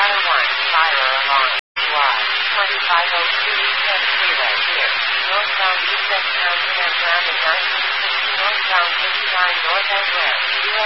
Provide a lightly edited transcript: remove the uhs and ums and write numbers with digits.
Data 1, fire alarm. Y, 2502 East Freeway here. Northbound East Townshend and ground at 1960 northbound 59 north and west.